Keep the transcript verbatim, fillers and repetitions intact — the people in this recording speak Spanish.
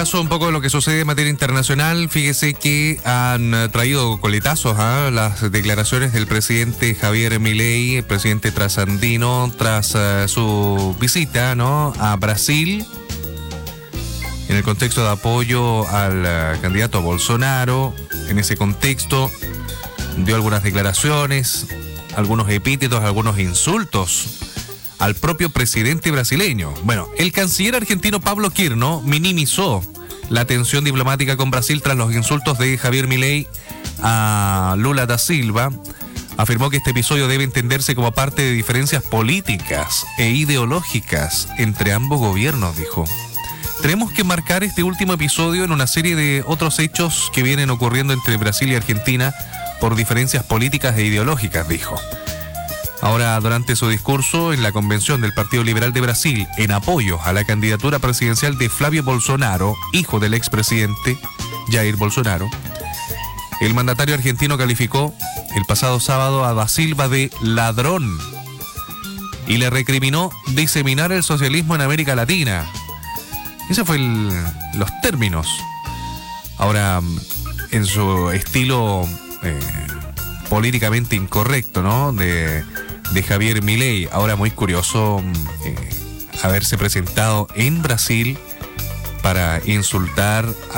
repaso un poco de lo que sucede en materia internacional. Fíjese que han traído coletazos ¿eh? las declaraciones del presidente Javier Milei, el presidente trasandino, tras uh, su visita ¿no? a Brasil, en el contexto de apoyo al uh, candidato Bolsonaro. En ese contexto dio algunas declaraciones, algunos epítetos, algunos insultos al propio presidente brasileño. Bueno, el canciller argentino Pablo Quirno minimizó la tensión diplomática con Brasil tras los insultos de Javier Milei a Lula da Silva. Afirmó que este episodio debe entenderse como parte de diferencias políticas e ideológicas entre ambos gobiernos, dijo. Tenemos que marcar este último episodio en una serie de otros hechos que vienen ocurriendo entre Brasil y Argentina por diferencias políticas e ideológicas, dijo. Ahora, durante su discurso en la convención del Partido Liberal de Brasil en apoyo a la candidatura presidencial de Flavio Bolsonaro, hijo del expresidente Jair Bolsonaro, el mandatario argentino calificó el pasado sábado a da Silva de ladrón y le recriminó diseminar el socialismo en América Latina. Ese fue el, los términos. Ahora, en su estilo eh, políticamente incorrecto, ¿no? De de Javier Milei. Ahora muy curioso eh, haberse presentado en Brasil para insultar